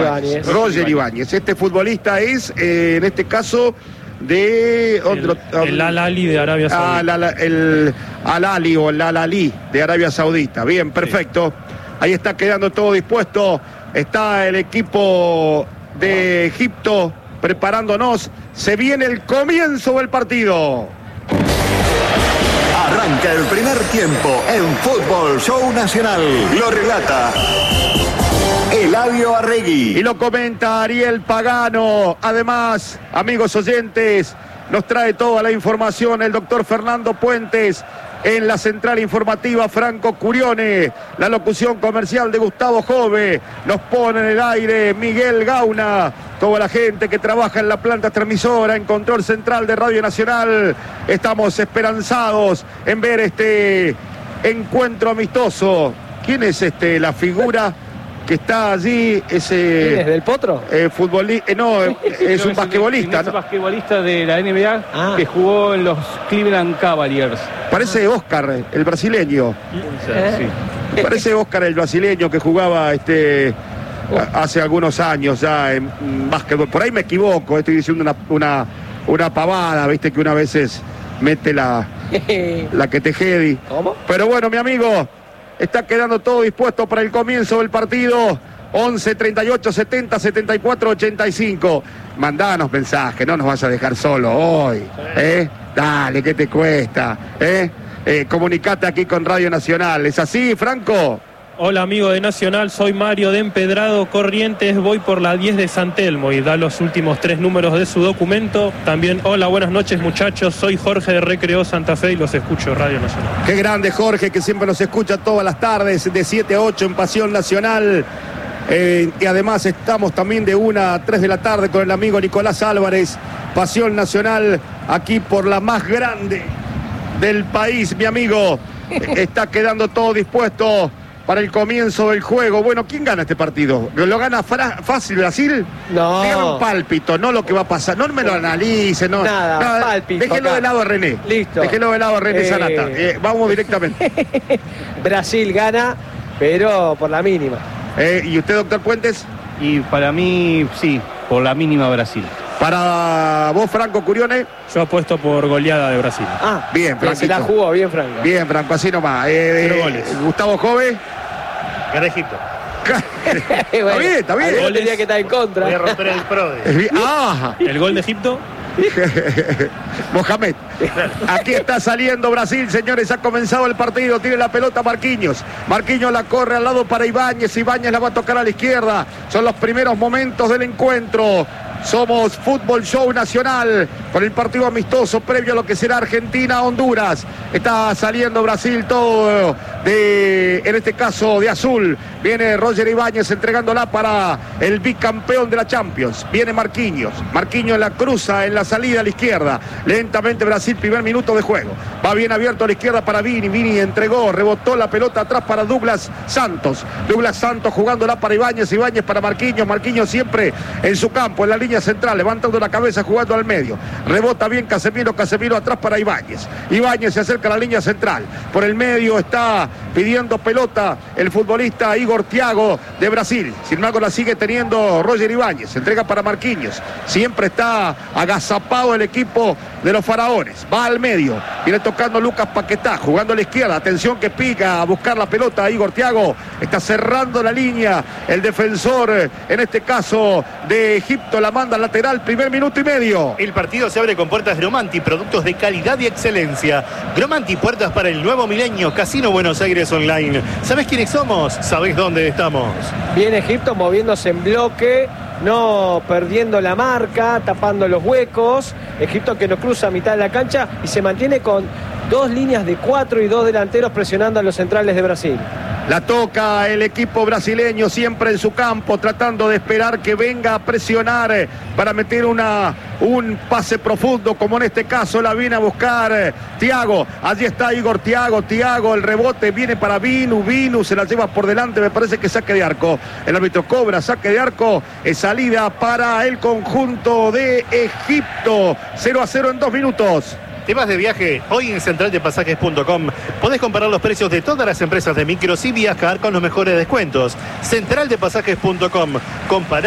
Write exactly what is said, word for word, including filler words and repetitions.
Ibáñez. Roger Ibáñez. Este futbolista es, eh, en este caso, de otro... El, el Al-Ali de Arabia Saudita. Ah, la, la, el Al-Ali o el Al-Ali de Arabia Saudita. Bien, perfecto. Sí. Ahí está quedando todo dispuesto. Está el equipo de Egipto preparándonos. Se viene el comienzo del partido. Arranca el primer tiempo en Fútbol Show Nacional. Lo relata Eladio Arregui. Y lo comenta Ariel Pagano. Además, amigos oyentes, nos trae toda la información el doctor Fernando Puentes. En la central informativa, Franco Curione. La locución comercial de Gustavo Jove. Nos pone en el aire Miguel Gauna. Toda la gente que trabaja en la planta transmisora, en control central de Radio Nacional. Estamos esperanzados en ver este encuentro amistoso. ¿Quién es este la figura que está allí? Ese, ¿Quién es, del Potro? Eh, futbolista, eh, no, es es un basquetbolista. Es un ¿no? basquetbolista de la N B A ah. que jugó en los Cleveland Cavaliers. Parece Oscar, el brasileño. ¿Eh? Sí. Parece Oscar, el brasileño que jugaba este hace algunos años ya en básquetbol. Por ahí me equivoco, estoy diciendo una, una, una pavada, viste que una veces mete la, la que te jedi. ¿Cómo? Pero bueno, mi amigo, está quedando todo dispuesto para el comienzo del partido. once, treinta y ocho, setenta, setenta y cuatro, ochenta y cinco. Mandanos mensaje, no nos vas a dejar solo hoy. ¿Eh? Dale, ¿qué te cuesta? ¿Eh? Eh, comunicate aquí con Radio Nacional. ¿Es así, Franco? Hola, amigo de Nacional, soy Mario de Empedrado Corrientes, voy por la diez de San Telmo y da los últimos tres números de su documento. También, hola, buenas noches, muchachos, soy Jorge de Recreo Santa Fe y los escucho Radio Nacional. Qué grande, Jorge, que siempre nos escucha todas las tardes de siete a ocho en Pasión Nacional. Eh, y además estamos también de una a tres de la tarde con el amigo Nicolás Álvarez. Pasión Nacional aquí por la más grande del país, mi amigo. Está quedando todo dispuesto para el comienzo del juego. Bueno, ¿quién gana este partido? ¿Lo gana fácil Brasil? No. Dígame un pálpito, no lo que va a pasar. No me lo analice, no. Nada, nada. Pálpito. Déjelo acá. de lado a René. Listo. Déjelo de lado a René eh... Sanata. Eh, vamos directamente. Brasil gana, pero por la mínima. Eh, ¿Y usted, doctor Puentes? Y para mí, sí, por la mínima Brasil. Para vos, Franco Curione. Yo apuesto por goleada de Brasil. Ah, bien, Franco. Se la jugó bien, Franco. Bien, Franco, así nomás. Eh, Cero eh, goles. Gustavo Jove. Gana Egipto. Bueno, está bien, está bien. Goles... tenía que estar en contra. Voy a romper el PRODE. Ah, ¿El gol de Egipto? Mohamed. Aquí está saliendo Brasil, señores. Ha comenzado el partido. Tiene la pelota Marquinhos. Marquinhos la corre al lado para Ibáñez. Ibáñez la va a tocar a la izquierda. Son los primeros momentos del encuentro. Somos Fútbol Show Nacional con el partido amistoso previo a lo que será Argentina-Honduras. Está saliendo Brasil todo de, en este caso, de azul. Viene Roger Ibáñez entregándola para el bicampeón de la Champions. Viene Marquinhos. Marquinhos la cruza en la salida a la izquierda. Lentamente Brasil, primer minuto de juego. Va bien abierto a la izquierda para Vini. Vini entregó, rebotó la pelota atrás para Douglas Santos. Douglas Santos jugándola para Ibáñez. Ibáñez para Marquinhos. Marquinhos siempre en su campo, en la línea central, levantando la cabeza, jugando al medio. Rebota bien Casemiro, Casemiro atrás para Ibáñez. Ibáñez se acerca a la línea central. Por el medio está pidiendo pelota el futbolista Igor Thiago de Brasil. Sin embargo, la sigue teniendo Roger Ibáñez. Entrega para Marquinhos. Siempre está agazapado el equipo de los faraones. Va al medio. Viene tocando Lucas Paquetá, jugando a la izquierda. Atención que pica a buscar la pelota. Igor Thiago está cerrando la línea. El defensor, en este caso de Egipto, la manda al lateral. Primer minuto y medio. El partido se abre con puertas Gromanti, productos de calidad y excelencia. Gromanti, puertas para el nuevo milenio. Casino Buenos Aires Online. ¿Sabés quiénes somos? ¿Sabés dónde estamos? Viene Egipto moviéndose en bloque, no perdiendo la marca, tapando los huecos. Egipto que no cruza a mitad de la cancha y se mantiene con dos líneas de cuatro y dos delanteros presionando a los centrales de Brasil. La toca el equipo brasileño siempre en su campo, tratando de esperar que venga a presionar para meter una, un pase profundo, como en este caso la viene a buscar Thiago. Allí está Igor Thiago, Thiago, el rebote viene para Vinu, Vinu se la lleva por delante, me parece que saque de arco. El árbitro cobra, saque de arco, es salida para el conjunto de Egipto. cero a cero en dos minutos. ¿Te vas de viaje? Hoy en central de pasajes punto com podés comparar los precios de todas las empresas de micros y viajar con los mejores descuentos. central de pasajes punto com. Comparar